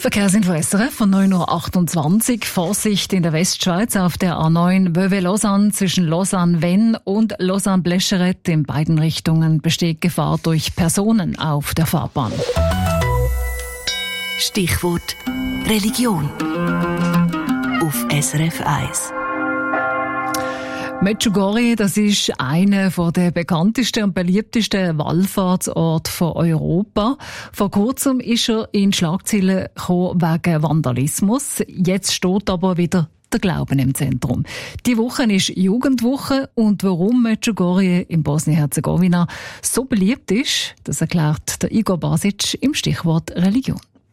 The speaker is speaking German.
Verkehrsinfo SRF von 9.28 Uhr. Vorsicht in der Westschweiz auf der A9 Vevey-Lausanne zwischen Lausanne-Vennes und Lausanne-Blescheret. In beiden Richtungen besteht Gefahr durch Personen auf der Fahrbahn. Stichwort Religion auf SRF 1. Medjugorje, das ist einer der bekanntesten und beliebtesten Wallfahrtsorte von Europa. Vor kurzem ist er in Schlagzeilen gekommen wegen Vandalismus. Jetzt steht aber wieder der Glauben im Zentrum. Die Woche ist Jugendwoche und warum Medjugorje in Bosnien-Herzegowina so beliebt ist, das erklärt der Igor Basic im Stichwort Religion.